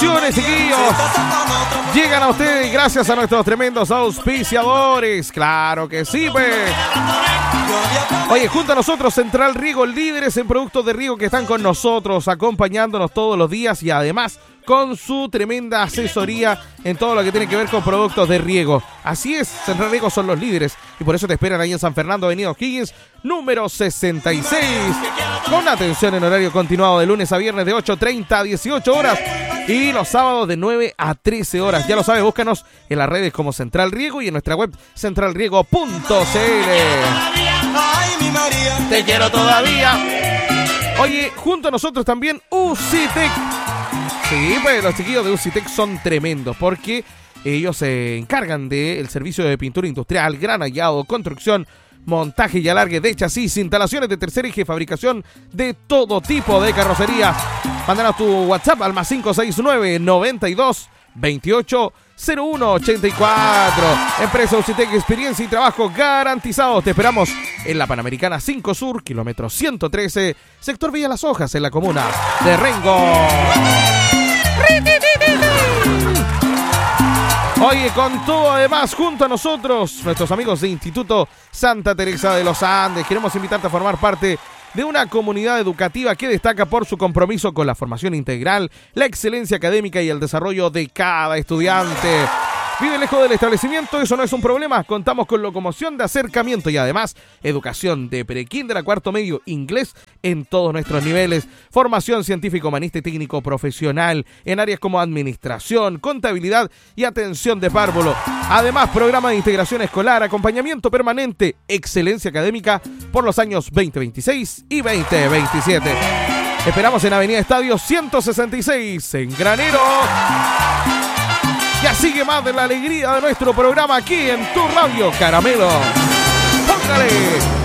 bendiciones, chiquillos. Llegan a ustedes gracias a nuestros tremendos auspiciadores. Claro que sí, pues. Oye, junto a nosotros Central Riego, líderes en productos de riego que están con nosotros, acompañándonos todos los días y además con su tremenda asesoría en todo lo que tiene que ver con productos de riego. Así es, Central Riego son los líderes y por eso te esperan ahí en San Fernando, avenida O'Higgins, número 66. Con atención en horario continuado de lunes a viernes de 8:30 a 18 horas y los sábados de 9 a 13 horas. Ya lo sabes, búscanos en las redes como Central Riego y en nuestra web centralriego.cl. Te quiero todavía. Oye, junto a nosotros también UCITEC. Sí, pues los chiquillos de UCITEC son tremendos porque ellos se encargan del servicio de pintura industrial, granallado, construcción, montaje y alargue de chasis, instalaciones de tercer eje, fabricación de todo tipo de carrocerías. Mándanos tu WhatsApp al más 569 92 28 0184. Empresa UCITEC, experiencia y trabajo garantizados. Te esperamos en la Panamericana 5 Sur, kilómetro 113, sector Villa Las Hojas, en la comuna de Rengo. Oye, con todo además, junto a nosotros, nuestros amigos de Instituto Santa Teresa de los Andes, queremos invitarte a formar parte de una comunidad educativa que destaca por su compromiso con la formación integral, la excelencia académica y el desarrollo de cada estudiante. ¿Vive lejos del establecimiento? Eso no es un problema. Contamos con locomoción de acercamiento y además educación de pre-kinder a cuarto medio, inglés en todos nuestros niveles, formación científico, humanista y técnico profesional en áreas como administración, contabilidad y atención de párvulo. Además, programa de integración escolar, acompañamiento permanente, excelencia académica por los años 2026 y 2027. Esperamos en Avenida Estadio 166 en Granero. Ya sigue más de la alegría de nuestro programa aquí en tu radio, Caramelo. ¡Póngale!